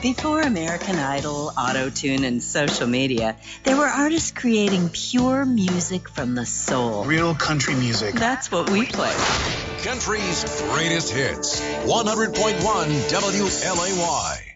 Before American Idol, Auto-Tune, and social media, there were artists creating pure music from the soul. Real country music. That's what we play. Country's greatest hits. 100.1 WLAY.